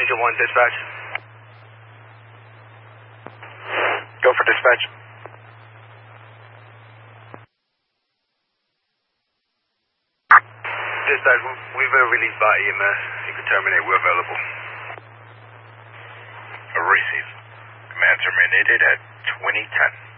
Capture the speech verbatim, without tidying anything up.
Ranger one, dispatch. Go for dispatch. Dispatch, we've been released by E M S. You can terminate. We're available. Receive. Command terminated at twenty ten.